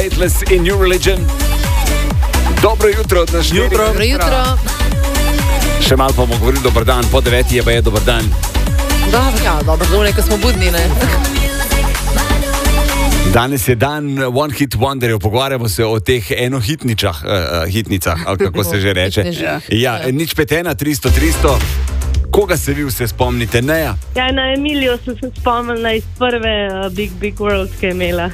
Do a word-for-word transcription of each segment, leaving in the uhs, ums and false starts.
Dateless in New Religion. Dobro jutro od nas štirih. Jutro. Dobro jutro. Še malo pa bomo govorili dober dan, po deveti je pa je dober dan. Dobro, ja, dobro, dobro, ko smo budni, ne? Danes je dan One Hit Wonderjev, pogovarjamo se o teh enohitničah, uh, hitnicah, ali kako se že reče. Ja. Ja, nič pet ena, tristo, tristo. Koga se vi vse spomnite, Neja? Ja, na Emilijo sem se spomnila iz prve uh, Big Big World, ki je imela.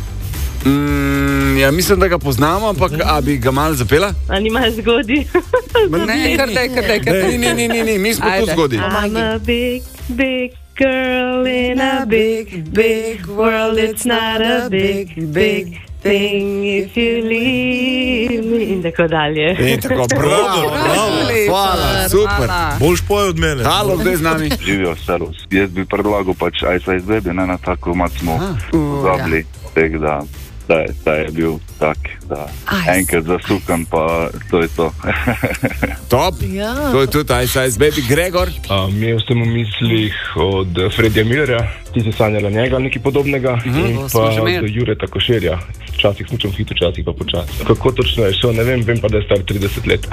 Mm, ja, mislim, da ga poznamo, ampak a bi ga malo zapela? A nima zgodi? Ne, kar daj, kar daj, kar daj. Ni, ni, ni, ni, ni, mi smo tu Ajde. zgodi. I'm a big, big girl in a big, big world. It's not a big, big thing if you leave me. In tako dalje. In tako, bravo, bravo, hvala, super. Boljš Poj od mene. Halo, kdo je z nami? Živijo, servus. Jaz bi predlagal pač Ice Ice Baby, ne na tako mat smo pozabili, tek da, da, je, da je bil tak, da enkrat zasukam, pa to je to. Top, Ja. to je tudi Ice Ice Baby. Gregor? Um, imel sem v mislih od uh, Fredija Millerja, ti si sanjala njega nekaj podobnega, uh-huh. in To smo pa že imeli. od Jureta Koširja. Včasih smučam hitro, včasih pa počasi. Kako točno je šel, ne vem, vem pa, da je star trideset let.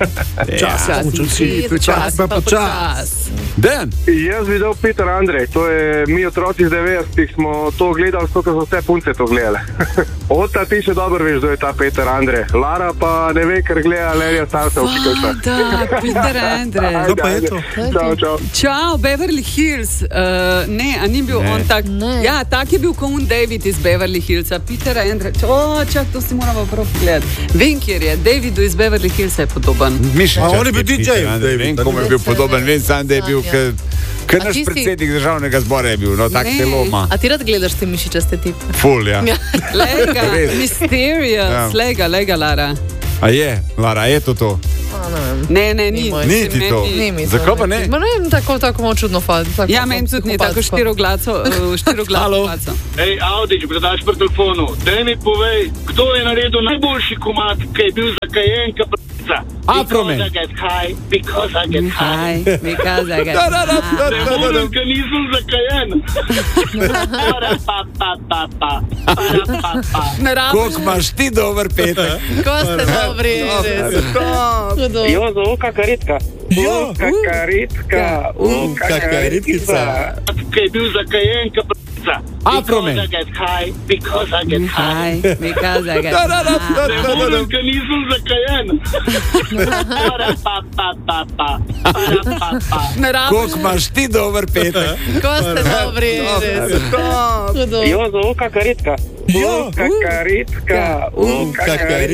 Čas, čas, pa počas. Dejan? Jaz bi dal Peter Andrej, to je mi otroci iz devetdesetih smo to gledali, zato ker so vse punce to gledale. Ota, ti še dobro veš, kdo je ta Peter Andrej. Lara pa ne ve, ker gleda Larryja Stansa v Chicago. Da, Peter Andre. Kdo pa je to? Čau, čau. Čau, Beverly Hills. Uh, ne, a ni bil Ne. on tak? Ne. Ja, tak je bil kot un David iz Beverly Hillsa. Peter Andre. O, čak, to si moramo prav pogledati. Vem, kjer je. Davidu iz Beverly Hillsa je podoben. Mišljen A čas on je bil Peter D J, Andrej. David, Vem, da komu je ne? bil podoben, vem sam, da je bil, Ja. ker ker A naš ti si- predsednik državnega zbora je bil, no, tak Ne. telo ima. A ti rad gledaš te mišičaste tip? Ful, ja. Lega, Res. Mysterious. Ja. Lega, lega, Lara. A je, Lara, je to to? A, ne vem. Ne, ne, ni. Ni moj. Ni ti to? Ni mi to. Zakaj pa ne? Ma ne vem, tako, tako malo čudno fant. Tako, Ja, meni tudi ni tako štiroglaco, Halo. štiroglaco. Ej, Avdić, gledaš pri telefonu, daj mi povej, kdo je naredil najboljši komad, ki je bil zakajen, ka pravica. Afroman. Because I get high, because I get high. Hi, because I get Da, da, da, da, Ne da, da, morem, da. ker nisem zakajen. Para, pa, pa, pa, pa. Para, pa, pa. Ne rabiš. Koliko imaš ti dober petek? Ko ste dobri, res. Hudo. Jozo, uka karitka. Jo. Uka karitka, uka karitka. Ki je bil zakajen, ka pravica. Afroman. Because I get high, because I get high. Hi, because I get Da, da, da, da, Ne da, da, morem, da. ker nisem zakajen. Para, pa, pa, pa, pa. Para, pa, pa. Ne rabiš. Koliko imaš ti dober petek? Ko ste dobri, res. Hudo. Jozo, uka karitka. Jo. Uka karitka, uka karitka.